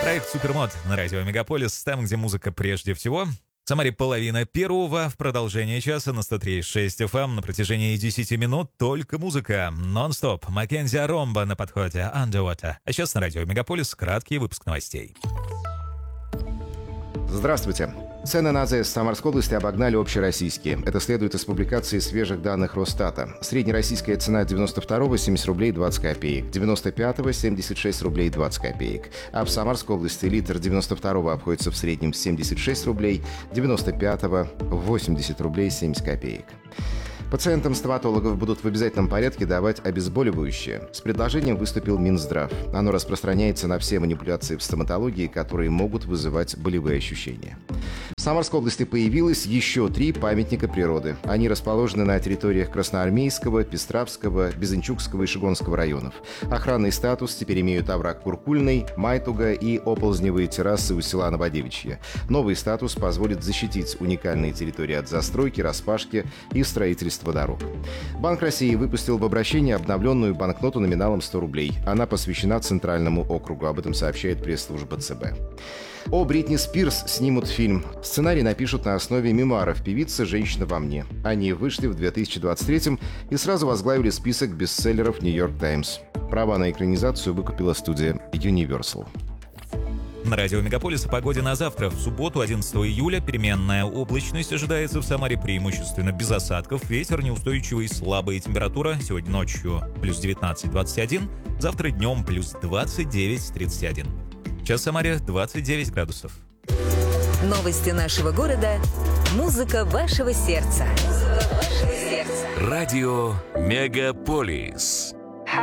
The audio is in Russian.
Проект «Супермод» на радио Мегаполис, там, где музыка прежде всего. В Самаре половина первого, в продолжение часа на 103.6 FM на протяжении 10 минут только музыка. Нон-стоп. Маккензи Аромба на подходе. Underwater. А сейчас на радио Мегаполис краткий выпуск новостей. Здравствуйте. Цены на АЗС в Самарской области обогнали общероссийские. Это следует из публикации свежих данных Росстата. Среднероссийская цена 92-го – 70 рублей 20 копеек, 95-го – 76 рублей 20 копеек. А в Самарской области литр 92-го обходится в среднем 76 рублей, 95-го – 80 рублей 70 копеек. Пациентам стоматологов будут в обязательном порядке давать обезболивающее. С предложением выступил Минздрав. Оно распространяется на все манипуляции в стоматологии, которые могут вызывать болевые ощущения. В Самарской области появилось еще 3 памятника природы. Они расположены на территориях Красноармейского, Пестравского, Безынчукского и Шигонского районов. Охранный статус теперь имеют овраг Куркульный, Майтуга и оползневые террасы у села Новодевичье. Новый статус позволит защитить уникальные территории от застройки, распашки и строительства дорог. Банк России выпустил в обращение обновленную банкноту номиналом 100 рублей. Она посвящена Центральному округу. Об этом сообщает пресс-служба ЦБ. О Бритни Спирс снимут фильм. Сценарий напишут на основе мемуаров певицы «Женщина во мне». Они вышли в 2023-м и сразу возглавили список бестселлеров «Нью-Йорк Таймс». Права на экранизацию выкупила студия Universal. На радио Мегаполис о погоде на завтра. В субботу, 11 июля, переменная облачность ожидается в Самаре преимущественно без осадков. Ветер неустойчивый, слабая температура. Сегодня ночью плюс 19-21, завтра днем плюс 29-31. Сейчас в Самаре 29 градусов. Новости нашего города. Музыка вашего сердца. Радио Мегаполис.